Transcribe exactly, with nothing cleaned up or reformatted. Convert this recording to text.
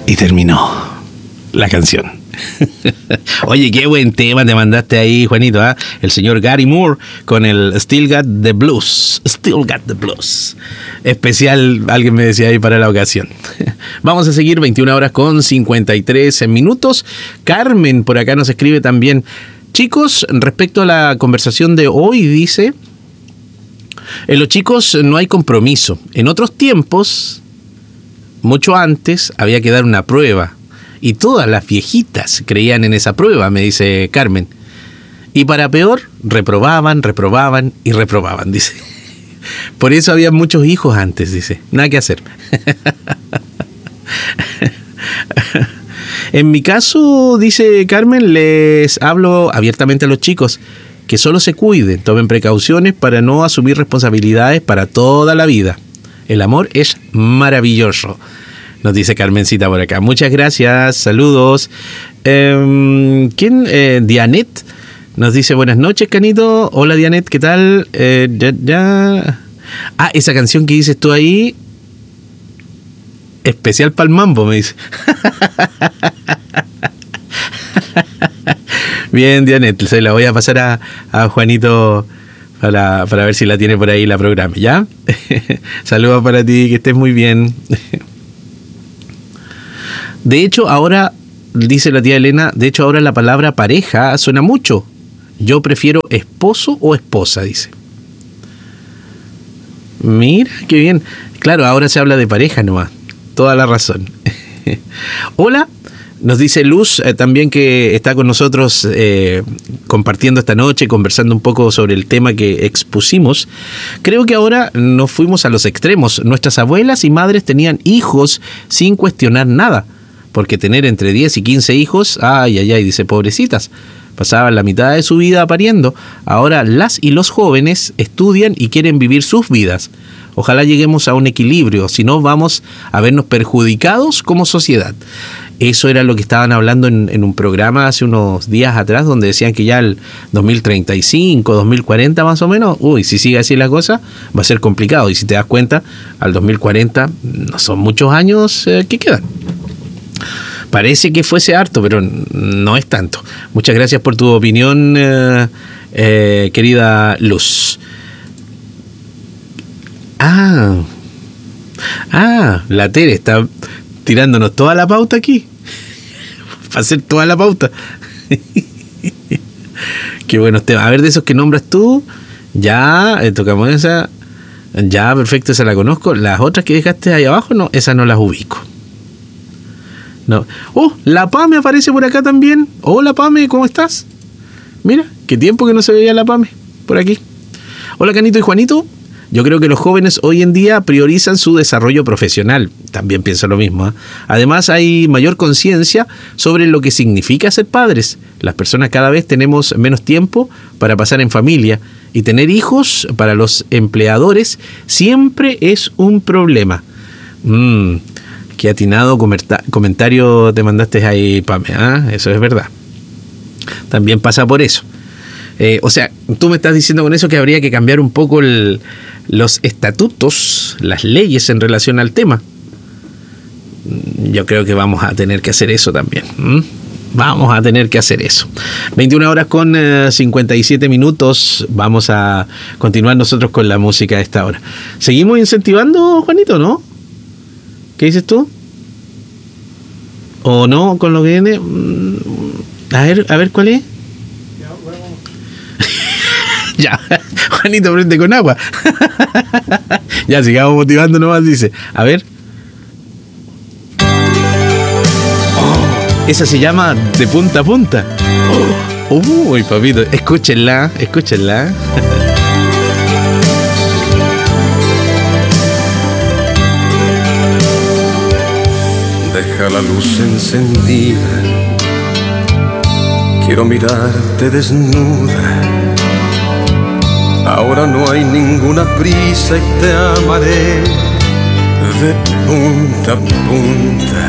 Y terminó la canción. Oye, qué buen tema te mandaste ahí, Juanito, ¿eh? El señor Gary Moore con el Still Got the Blues. Still Got the Blues. Especial, alguien me decía ahí para la ocasión. Vamos a seguir, veintiuna horas con cincuenta y tres minutos. Carmen por acá nos escribe también. Chicos, respecto a la conversación de hoy, dice, en los chicos no hay compromiso. En otros tiempos, mucho antes, había que dar una prueba. Y todas las viejitas creían en esa prueba, me dice Carmen. Y para peor, reprobaban, reprobaban y reprobaban, dice. Por eso había muchos hijos antes, dice. Nada que hacer. En mi caso, dice Carmen, les hablo abiertamente a los chicos que solo se cuiden, tomen precauciones para no asumir responsabilidades para toda la vida. El amor es maravilloso, nos dice Carmencita por acá. Muchas gracias, saludos. Eh, ¿Quién? Eh, Dianet nos dice buenas noches, Canito. Hola, Dianet, ¿qué tal? Eh, ya, ya. Ah, esa canción que dices tú ahí, especial para el mambo, me dice. Bien, Dianet, se la voy a pasar a, a Juanito para, para ver si la tiene por ahí la programa, ¿ya? Saludos para ti, que estés muy bien. De hecho, ahora, dice la tía Elena, de hecho ahora la palabra pareja suena mucho. Yo prefiero esposo o esposa, dice. Mira, qué bien. Claro, ahora se habla de pareja nomás. Toda la razón. Hola, nos dice Luz, eh, también que está con nosotros eh, compartiendo esta noche, conversando un poco sobre el tema que expusimos. Creo que ahora nos fuimos a los extremos. Nuestras abuelas y madres tenían hijos sin cuestionar nada. Porque tener entre diez y quince hijos, ay, ay, ay, dice, pobrecitas, pasaban la mitad de su vida pariendo. Ahora las y los jóvenes estudian y quieren vivir sus vidas. Ojalá lleguemos a un equilibrio, si no vamos a vernos perjudicados como sociedad. Eso era lo que estaban hablando en, en un programa hace unos días atrás, donde decían que ya el dos mil treinta y cinco, dos mil cuarenta más o menos, uy, si sigue así la cosa, va a ser complicado. Y si te das cuenta, al dos mil cuarenta no son muchos años eh, que quedan. Parece que fuese harto, pero no es tanto. Muchas gracias por tu opinión, eh, eh, querida Luz. Ah, ah, la Tere está tirándonos toda la pauta aquí. Para hacer toda la pauta. Qué buenos temas. A ver, de esos que nombras tú, ya eh, tocamos esa. Ya, perfecto, esa la conozco. Las otras que dejaste ahí abajo, no, esas no las ubico. No. Oh, la Pame aparece por acá también. Hola, Pame, ¿cómo estás? Mira, qué tiempo que no se veía la Pame por aquí. Hola, Canito y Juanito. Yo creo que los jóvenes hoy en día priorizan su desarrollo profesional. También pienso lo mismo, ¿eh? Además, hay mayor conciencia sobre lo que significa ser padres. Las personas cada vez tenemos menos tiempo para pasar en familia. Y tener hijos para los empleadores siempre es un problema. Mmm... Qué atinado comentario te mandaste ahí, Pame, ¿eh? Eso es verdad. También pasa por eso. Eh, o sea, tú me estás diciendo con eso que habría que cambiar un poco el, los estatutos, las leyes en relación al tema. Yo creo que vamos a tener que hacer eso también. ¿Mm? Vamos a tener que hacer eso. veintiuna horas con eh, cincuenta y siete minutos. Vamos a continuar nosotros con la música a esta hora. ¿Seguimos incentivando, Juanito, no? ¿Qué dices tú? ¿O no con lo que viene? A ver, a ver cuál es. Ya, bueno. Ya, Juanito, prende con agua. Ya, sigamos motivando nomás, dice. A ver. Oh, esa se llama De Punta a Punta. Oh, uy, papito, escúchenla, escúchenla. Deja la luz encendida, quiero mirarte desnuda. Ahora no hay ninguna prisa y te amaré de punta a punta.